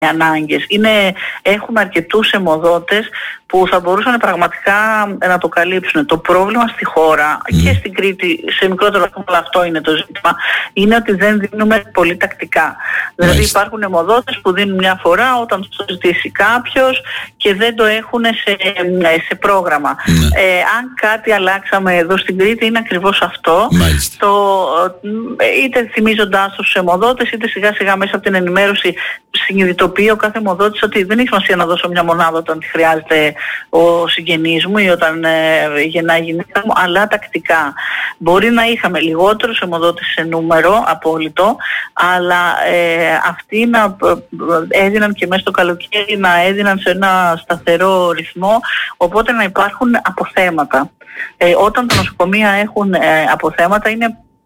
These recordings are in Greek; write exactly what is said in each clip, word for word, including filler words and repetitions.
ανάγκες. Είναι, έχουμε αρκετούς αιμοδότες που θα μπορούσαν πραγματικά να το καλύψουν. Το πρόβλημα στη χώρα mm. και στην Κρήτη, σε μικρότερο βαθμό, αλλά αυτό είναι το ζήτημα, είναι ότι δεν δίνουμε πολύ τακτικά. Mm. Δηλαδή υπάρχουν αιμοδότες που δίνουν μια φορά όταν το ζητήσει κάποιος και δεν το έχουν σε, σε πρόγραμμα. Mm. Ε, αν κάτι αλλάξαμε εδώ στην Κρήτη είναι ακριβώς αυτό. Mm. Το, είτε θυμίζοντάς τους αιμοδότες, είτε σιγά σιγά μέσα από την ενημέρωση συνειδητοποιεί ο κάθε αιμοδότης ότι δεν έχει σημασία να δώσω μια μονάδα όταν τη χρειάζεται ο συγγενής μου ή όταν ε, γεννάει η γυναίκα μου, αλλά τακτικά. Μπορεί να είχαμε λιγότερους αιμοδότες σε νούμερο απόλυτο, αλλά ε, αυτοί να ε, έδιναν και μέσα στο καλοκαίρι, να έδιναν σε ένα σταθερό ρυθμό, οπότε να υπάρχουν αποθέματα. Ε, όταν τα νοσοκομεία έχουν ε, αποθέματα είναι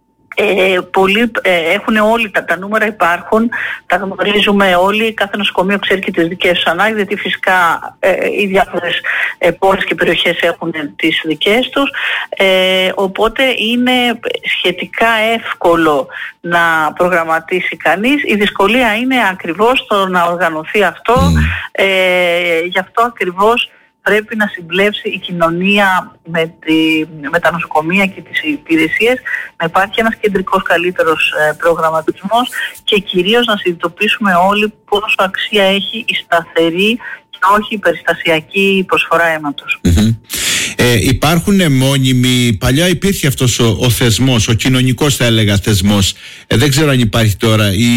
Ε, πολλοί, ε, έχουν όλοι τα, τα νούμερα υπάρχουν, τα γνωρίζουμε όλοι, κάθε νοσοκομείο ξέρει και τις δικές τους ανάγκες, γιατί φυσικά ε, οι διάφορες ε, πόλεις και περιοχές έχουν τις δικές τους, ε, οπότε είναι σχετικά εύκολο να προγραμματίσει κανείς. Η δυσκολία είναι ακριβώς το να οργανωθεί αυτό, ε, γι' αυτό ακριβώς πρέπει να συμπλέψει η κοινωνία με, τη, με τα νοσοκομεία και τις υπηρεσίες, να υπάρχει ένας κεντρικός καλύτερος ε, προγραμματισμός και κυρίως να συνειδητοποιήσουμε όλοι πόσο αξία έχει η σταθερή και όχι η περιστασιακή προσφορά αίματος. Mm-hmm. Ε, υπάρχουν μόνιμοι, παλιά υπήρχε αυτός ο, ο θεσμός, ο κοινωνικός θα έλεγα θεσμός, ε, δεν ξέρω αν υπάρχει τώρα, οι,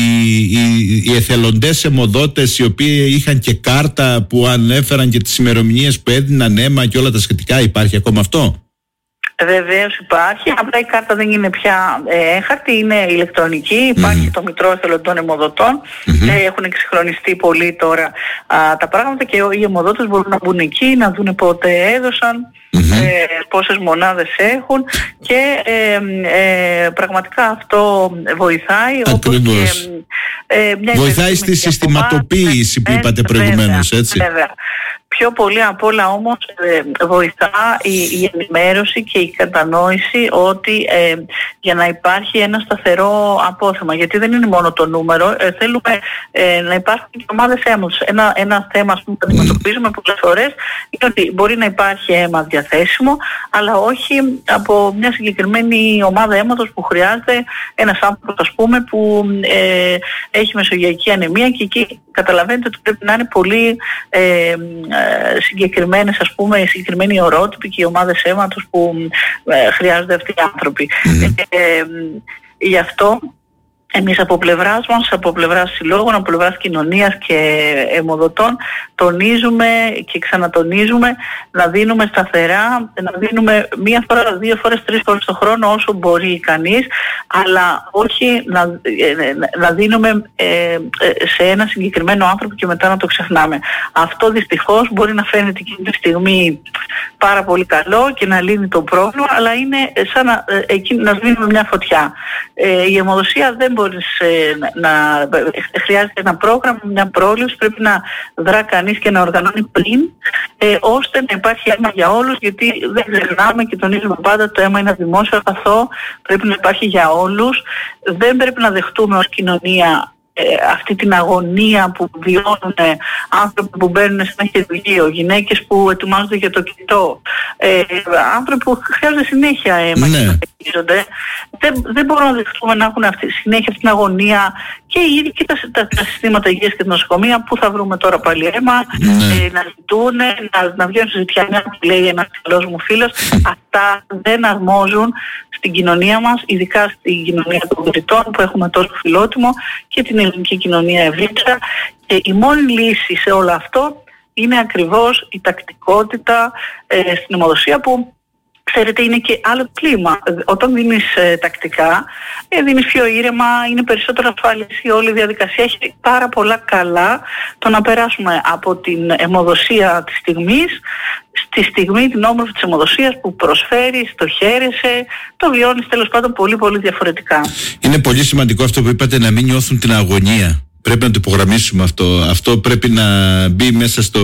οι, οι εθελοντές αιμοδότες οι οποίοι είχαν και κάρτα που ανέφεραν και τις ημερομηνίες που έδιναν αίμα και όλα τα σχετικά, υπάρχει ακόμα αυτό? Βεβαίως υπάρχει, απλά η κάρτα δεν είναι πια έχαρτη, είναι ηλεκτρονική, υπάρχει mm-hmm. το Μητρό Εθελοντών Αιμοδοτών, mm-hmm. ε, έχουν εξυγχρονιστεί πολύ τώρα α, τα πράγματα και οι αιμοδότες μπορούν να μπουν εκεί, να δουν πότε έδωσαν, mm-hmm. ε, πόσες μονάδες έχουν και ε, ε, πραγματικά αυτό βοηθάει. Ακριβώς. Ε, μια βοηθάει στη συστηματοποίηση που είπατε προηγουμένως, έτσι. Βέβαια. Πιο πολύ απ' όλα όμως ε, βοηθά η, η ενημέρωση και η κατανόηση ότι ε, για να υπάρχει ένα σταθερό απόθεμα, γιατί δεν είναι μόνο το νούμερο, ε, θέλουμε ε, να υπάρχουν και ομάδες αίματος. Ένα, ένα θέμα που αντιμετωπίζουμε πολλές φορές είναι ότι μπορεί να υπάρχει αίμα διαθέσιμο, αλλά όχι από μια συγκεκριμένη ομάδα αίματος που χρειάζεται ένας άνθρωπος, ας πούμε, που ε, έχει μεσογειακή ανεμία και εκεί καταλαβαίνετε ότι πρέπει να είναι πολύ ε, συγκεκριμένες, ας πούμε, συγκεκριμένοι ορότυποι και οι ομάδες αίματος που ε, χρειάζονται αυτοί οι άνθρωποι. Mm-hmm. Ε, ε, γι' αυτό εμείς από πλευράς μας, από πλευράς συλλόγων, από πλευράς κοινωνίας και αιμοδοτών τονίζουμε και ξανατονίζουμε να δίνουμε σταθερά, να δίνουμε μία φορά, δύο φορές, τρεις φορές το χρόνο όσο μπορεί κανείς, αλλά όχι να, να δίνουμε ε, σε ένα συγκεκριμένο άνθρωπο και μετά να το ξεχνάμε. Αυτό δυστυχώς μπορεί να φαίνεται εκείνη τη στιγμή πάρα πολύ καλό και να λύνει το πρόβλημα, αλλά είναι σαν να, εκεί, να σβήνουμε μια φωτιά. Ε, η αιμοδοσία δεν μπορείς ε, να, να χρειάζεται ένα πρόγραμμα, μια πρόληψη, πρέπει να δρά κανείς και να οργανώνει πριν, ε, ώστε να υπάρχει αίμα για όλους, γιατί δεν ξεχνάμε και τονίζουμε πάντα το αίμα είναι δημόσιο αγαθό, πρέπει να υπάρχει για όλους, δεν πρέπει να δεχτούμε ως κοινωνία αυτή την αγωνία που βιώνουν άνθρωποι που μπαίνουν σε ένα χειρουργείο, γυναίκες που ετοιμάζονται για το κητό, ε, άνθρωποι που χρειάζονται συνέχεια αίμα ναι. και να χειρίζονται. Δεν, δεν μπορούμε να δεχτούμε να έχουν αυτή, συνέχεια αυτή την αγωνία και οι ίδιοι και τα, τα, τα συστήματα υγείας και τα νοσοκομεία που θα βρούμε τώρα πάλι αίμα, ναι. ε, να ζητούν, να, να βγαίνουν στη ζητιανιά που λέει ένας καλός μου φίλος. Αυτά δεν αρμόζουν στην κοινωνία μας, ειδικά στην κοινωνία των δωρητών που έχουμε τόσο φιλότιμο και την ελληνική κοινωνία ευρύτερα. Και η μόνη λύση σε όλο αυτό είναι ακριβώς η τακτικότητα ε, στην αιμοδοσία που ξέρετε είναι και άλλο κλίμα. Όταν δίνεις ε, τακτικά, ε, δίνεις πιο ήρεμα, είναι περισσότερο ασφάλιση, όλη η διαδικασία έχει πάρα πολλά καλά το να περάσουμε από την αιμοδοσία της στιγμής στη στιγμή την όμορφη της αιμοδοσίας που προσφέρεις, το χαίρεσαι, το βιώνεις τέλος πάντων πολύ πολύ διαφορετικά. Είναι πολύ σημαντικό αυτό που είπατε, να μην νιώθουν την αγωνία. Πρέπει να το υπογραμμίσουμε αυτό. Αυτό πρέπει να μπει μέσα στο...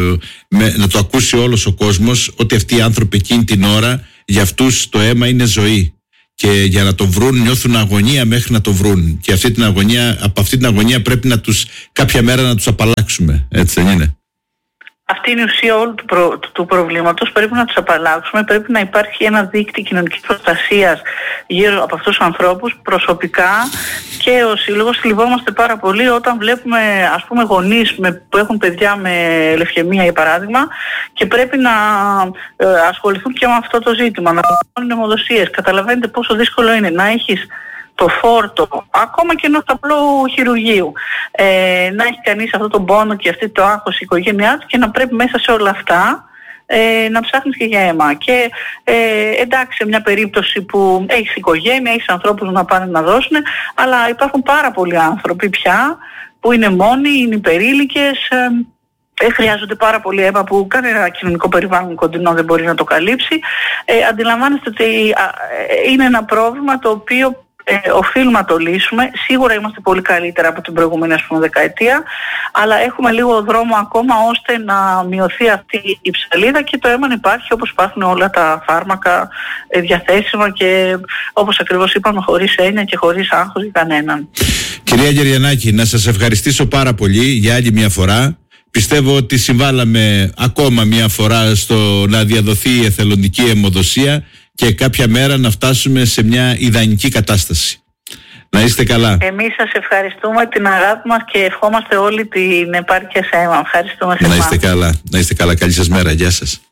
Με, να το ακούσει όλος ο κόσμος, ότι αυτοί οι άνθρωποι εκείνη την ώρα, για αυτούς το αίμα είναι ζωή. και για να το βρουν νιώθουν αγωνία μέχρι να το βρουν. Και αυτή την αγωνία, από αυτή την αγωνία πρέπει να τους, κάποια μέρα να τους απαλλάξουμε. Έτσι δεν είναι? Αυτή είναι η ουσία όλου του, προ, του προβλήματος. Πρέπει να τους απαλλάξουμε. Πρέπει να υπάρχει ένα δίκτυο κοινωνικής προστασίας γύρω από αυτούς τους ανθρώπους. Προσωπικά και ο Σύλλογος θλιβόμαστε πάρα πολύ όταν βλέπουμε, ας πούμε, γονείς με, που έχουν παιδιά με λευκαιμία, για παράδειγμα, και πρέπει να ε, ασχοληθούν και με αυτό το ζήτημα, να κάνουν αιμοδοσίες. Καταλαβαίνετε πόσο δύσκολο είναι να έχεις το φόρτο, ακόμα και ενός απλού χειρουργείου, ε, να έχει κανείς αυτό τον πόνο και αυτή το άγχος η οικογένειά του και να πρέπει μέσα σε όλα αυτά ε, να ψάχνεις και για αίμα. Και ε, εντάξει, σε μια περίπτωση που έχεις οικογένεια, έχεις ανθρώπους να πάνε να δώσουν, αλλά υπάρχουν πάρα πολλοί άνθρωποι πια που είναι μόνοι, είναι υπερήλικες, ε, χρειάζονται πάρα πολύ αίμα που κανένα κοινωνικό περιβάλλον κοντινό δεν μπορεί να το καλύψει. Ε, αντιλαμβάνεστε ότι ε, είναι ένα πρόβλημα το οποίο Ε, οφείλουμε να το λύσουμε. Σίγουρα είμαστε πολύ καλύτερα από την προηγούμενη, ας πούμε, δεκαετία, αλλά έχουμε λίγο δρόμο ακόμα ώστε να μειωθεί αυτή η ψαλίδα και το αίμα υπάρχει όπως υπάρχουν όλα τα φάρμακα ε, διαθέσιμα και όπως ακριβώς είπαμε, χωρίς έννοια και χωρίς άγχος για κανέναν. Κυρία Γεριανάκη, να σας ευχαριστήσω πάρα πολύ για άλλη μια φορά. Πιστεύω ότι συμβάλαμε ακόμα μια φορά στο να διαδοθεί η εθελοντική αιμοδοσία και κάποια μέρα να φτάσουμε σε μια ιδανική κατάσταση. Να είστε καλά. Εμείς σας ευχαριστούμε την αγάπη μας και ευχόμαστε όλη την επάρκεια σε αίμα. Ευχαριστούμε σε εμάς. Να είστε καλά. Να είστε καλά. Καλή σας μέρα. Γεια σας.